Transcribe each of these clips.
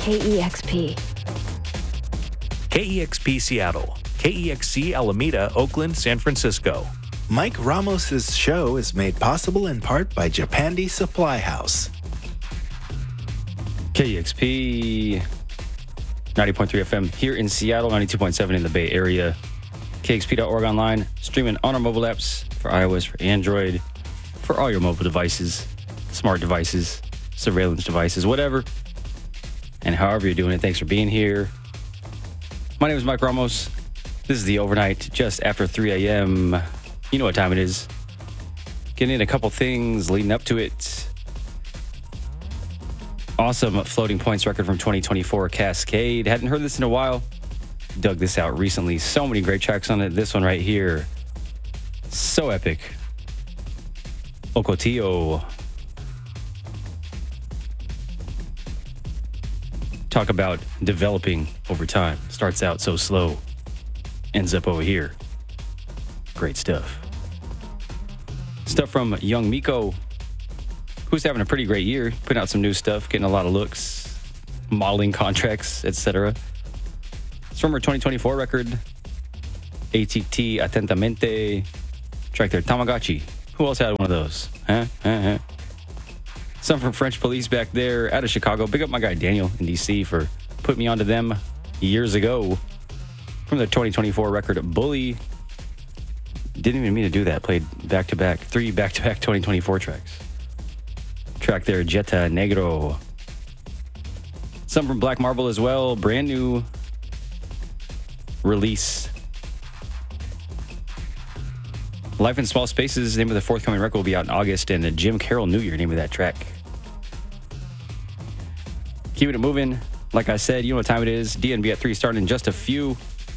KEXP. KEXP Seattle, KEXC Alameda, Oakland, San Francisco. Mike Ramos' show is made possible in part by Japandi Supply House. KEXP 90.3 FM here in Seattle, 92.7 in the Bay Area. KEXP.org online, streaming on our mobile apps for iOS, for Android, for all your mobile devices, smart devices, surveillance devices, whatever. And however you're doing it, thanks for being here. My name is Mike Ramos. This is the overnight just after 3 a.m. You know what time it is. Getting in a couple things leading up to it. Awesome floating points record from 2024, Cascade. Hadn't heard this in a while. Dug this out recently. So many great tracks on it. This one right here. So epic. Ocotillo. Talk about developing over time. Starts out so slow. Ends up over here. Great stuff. Stuff from Young Miko, who's having a pretty great year. Putting out some new stuff, getting a lot of looks, modeling contracts, etc. It's from her 2024 record, ATT Atentamente. Track there, Tamagotchi. Who else had one of those? Some from French Police back there out of Chicago. Big up my guy Daniel in DC for putting me onto them years ago. From the 2024 record, Bully. Didn't even mean to do that. Played back-to-back, 3 back-to-back 2024 tracks. Track there, Jetta Negro. Some from Black Marble as well. Brand new release. Life in Small Spaces, name of the forthcoming record, will be out in August, and the Jim Carroll New Year, name of that track. Keeping it moving. Like I said, you know what time it is. DNB at 3 starting in just a few.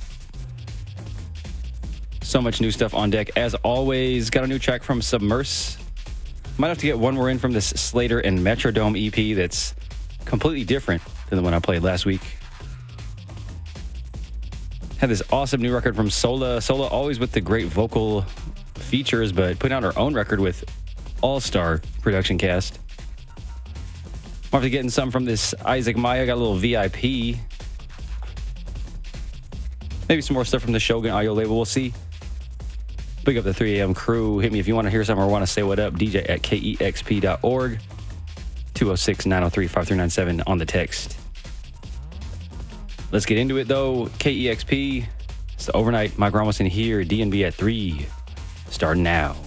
So much new stuff on deck. As always, got a new track from Submerse. Might have to get one more in from this Slater and Metrodome EP that's completely different than the one I played last week. Had this awesome new record from Sola. Sola always with the great vocal features, but putting out her own record with all-star production cast. Might have to get in some from this Isaac Maya. Got a little VIP. Maybe some more stuff from the Shogun Audio label. We'll see. Big up the 3 a.m. crew. Hit me if you want to hear something or want to say what up. DJ at KEXP.org. 206-903-5397 on the text. Let's get into it, though. KEXP. It's the overnight. Mike Ramos in here. DNB at 3. Starting now.